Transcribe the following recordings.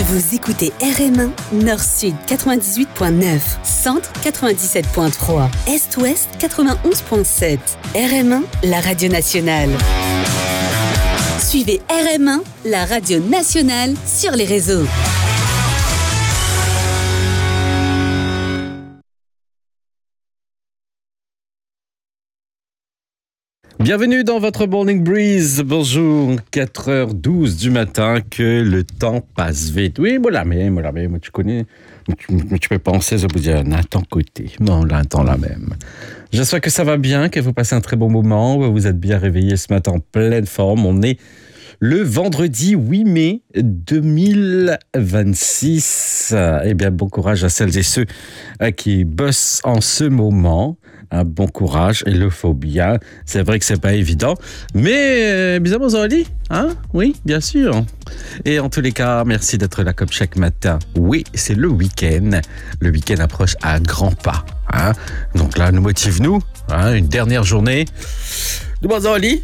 Vous écoutez RM1, Nord-Sud 98.9, Centre 97.3, Est-Ouest 91.7. RM1, la radio nationale. Suivez RM1, la radio nationale, sur les réseaux. Bienvenue dans votre Morning Breeze. Bonjour, 4h12 du matin, que le temps passe vite. Oui, moi tu connais, tu peux penser, je vous dis, Nathan côté. Non, Nathan la même. J'espère que ça va bien, que vous passez un très bon moment, vous êtes bien réveillés ce matin en pleine forme. On est le vendredi 8 mai 2026. Eh bien, bon courage à celles et ceux qui bossent en ce moment. Un bon courage, il le faut bien. C'est vrai que c'est pas évident, mais bizarrement, vous avez dit, hein? Oui, bien sûr. Et en tous les cas, merci d'être là comme chaque matin. Oui, c'est le week-end. Le week-end approche à grands pas. Hein? Donc là, nous motive-nous. Hein? Une dernière journée. Nous allons au lit.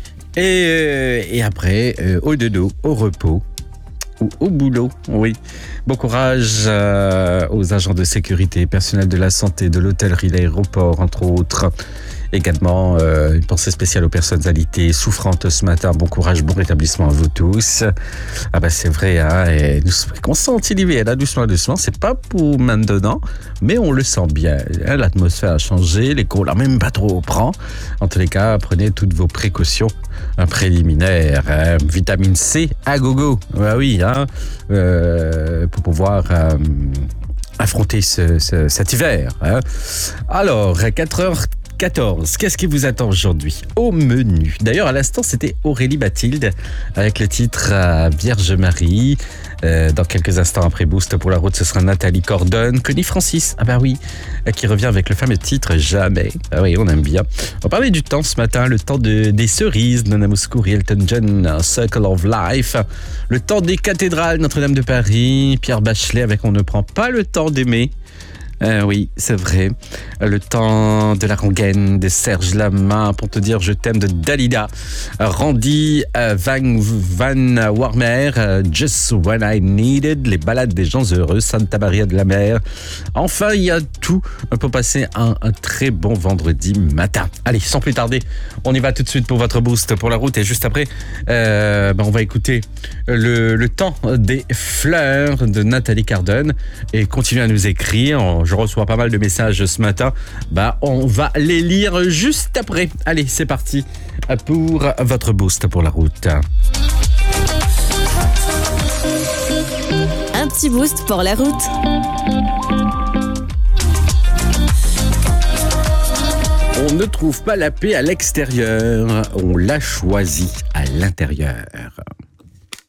Et après, au dodo, au repos. Ou au boulot, oui. Bon courage aux agents de sécurité, personnel de la santé, de l'hôtellerie, l'aéroport, entre autres. Également, une pensée spéciale aux personnes alitées, souffrantes ce matin. Bon courage, bon rétablissement à vous tous. Ah bah c'est vrai, hein, et nous commençons à antiliver, là, doucement, c'est pas pour maintenant, mais on le sent bien. L'atmosphère a changé, l'écho là même pas trop prend. En tous les cas, prenez toutes vos précautions préliminaires. Hein. Vitamine C à gogo, bah oui, hein, pour pouvoir affronter cet hiver. Hein. Alors, 4h14, qu'est-ce qui vous attend aujourd'hui au menu? D'ailleurs, à l'instant, c'était Aurélie Mathilde avec le titre Vierge Marie. Dans quelques instants après Boost pour la route, ce sera Nathalie Cordon. Connie Francis, ah bah oui, qui revient avec le fameux titre Jamais. Ah oui, on aime bien. On va parler du temps ce matin, le temps des cerises, Nana Mouskouri, Elton John, Circle of Life. Le temps des cathédrales, Notre-Dame de Paris, Pierre Bachelet avec On ne prend pas le temps d'aimer. Oui, c'est vrai. Le temps de la rengaine de Serge Lama, pour te dire je t'aime de Dalida. Randy Van Warmer, Just When I Needed, les balades des gens heureux, Santa Maria de la Mer. Enfin, il y a tout pour passer un très bon vendredi matin. Allez, sans plus tarder, on y va tout de suite pour votre boost pour la route. Et juste après, on va écouter le temps des fleurs de Nathalie Cardone et continuer à nous écrire. Je reçois pas mal de messages ce matin. On va les lire juste après. Allez, c'est parti pour votre boost pour la route. Un petit boost pour la route. On ne trouve pas la paix à l'extérieur, on l'a choisie à l'intérieur.